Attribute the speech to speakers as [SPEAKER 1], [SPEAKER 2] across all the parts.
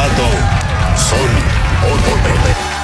[SPEAKER 1] Pato son otro.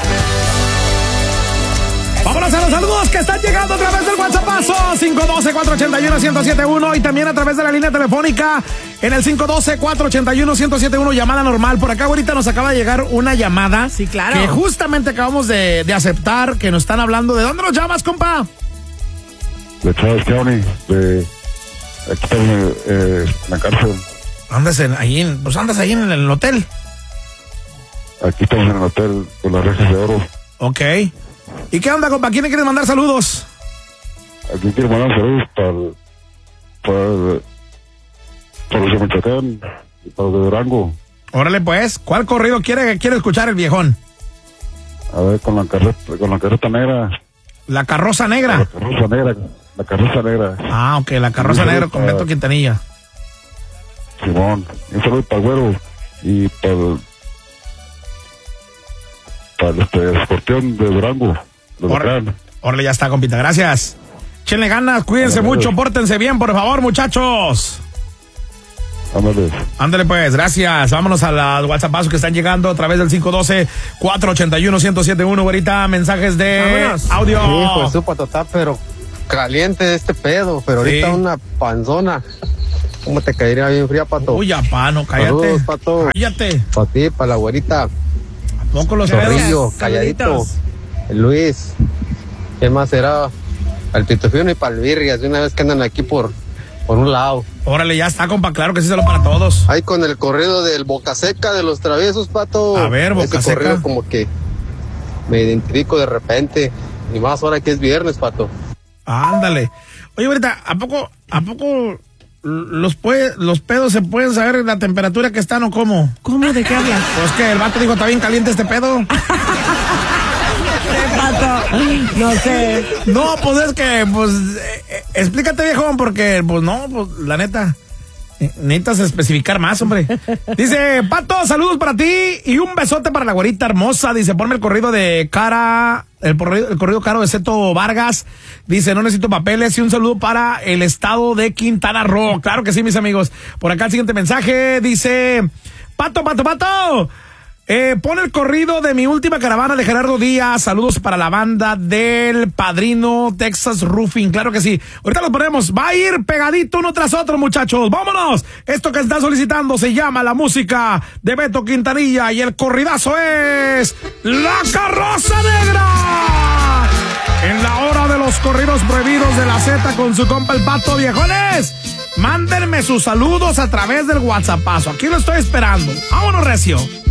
[SPEAKER 2] Vámonos a los saludos que están llegando a través del WhatsAppazo 512-481-1071 y también a través de la línea telefónica en el 512-481-1071, llamada normal. Por acá ahorita nos acaba de llegar una llamada.
[SPEAKER 3] Sí, claro.
[SPEAKER 2] Que justamente acabamos de aceptar, que nos están hablando. ¿De dónde nos llamas, compa?
[SPEAKER 4] De Charles County, aquí estamos en la cárcel.
[SPEAKER 2] Andas ahí en el hotel.
[SPEAKER 4] Aquí estamos en el hotel con las rejas de oro.
[SPEAKER 2] Ok. ¿Y qué onda, compa? ¿A quién le quieres mandar saludos?
[SPEAKER 4] Aquí quiero mandar saludos para los de Michoacán y para los de Durango.
[SPEAKER 2] Órale, pues. ¿Cuál corrido quiere escuchar el viejón?
[SPEAKER 4] A ver, con la carreta negra.
[SPEAKER 2] ¿La carroza negra?
[SPEAKER 4] La carroza negra.
[SPEAKER 2] Ah, ok, la carroza negra con Beto Quintanilla.
[SPEAKER 4] Simón, un saludo para el güero y para el escorpión de Durango.
[SPEAKER 2] Órale, ya está, compita, gracias. Échenle ganas, cuídense mucho, pórtense bien, por favor, muchachos. Ándale pues, gracias. Vámonos a los WhatsAppazos que están llegando a través del 512-481-1071. Ahorita mensajes de audio.
[SPEAKER 5] Sí, pues su Pato, está pero caliente este pedo, pero ahorita una panzona. ¿Cómo te caería bien fría, Pato?
[SPEAKER 2] Uy, apá, no, cállate.
[SPEAKER 5] Saludos, Pato.
[SPEAKER 2] Cállate.
[SPEAKER 5] Para ti, para la güerita.
[SPEAKER 2] ¿A poco los
[SPEAKER 5] Zorrillo,
[SPEAKER 3] Saluditos.
[SPEAKER 5] calladito. El Luis. ¿Quién más será? Al Pitufino y para el Virrias, de una vez que andan aquí por un lado.
[SPEAKER 2] Órale, ya está, compa, claro que sí, solo para todos.
[SPEAKER 5] Ahí con el corrido del Boca Seca de los Traviesos, Pato.
[SPEAKER 2] A ver, Boca
[SPEAKER 5] Ese
[SPEAKER 2] Seca.
[SPEAKER 5] corrido como que me identifico de repente. Y más ahora que es viernes, Pato.
[SPEAKER 2] Ándale. Oye, ahorita, ¿a poco los pedos se pueden saber la temperatura que están o cómo?
[SPEAKER 3] ¿Cómo? ¿De qué hablas?
[SPEAKER 2] Pues que el vato dijo, está bien caliente este pedo.
[SPEAKER 3] Pato, no sé.
[SPEAKER 2] No, pues es que, pues, explícate, viejón, porque, pues no, pues, la neta, necesitas especificar más, hombre. Dice, Pato, saludos para ti y un besote para la güerita hermosa. Dice, ponme el corrido de Cara, el corrido caro de Zeto Vargas. Dice, no necesito papeles y un saludo para el estado de Quintana Roo. Claro que sí, mis amigos. Por acá el siguiente mensaje dice, Pato. Pon el corrido de mi última caravana de Gerardo Díaz. Saludos para la banda del Padrino Texas Roofing. Claro que sí. Ahorita lo ponemos. Va a ir pegadito uno tras otro, muchachos. ¡Vámonos! Esto que está solicitando se llama la música de Beto Quintanilla y el corridazo es La Carroza Negra. En la hora de los corridos prohibidos de la Z con su compa el Pato, viejones. Mándenme sus saludos a través del WhatsAppazo. Aquí lo estoy esperando. ¡Vámonos, recio!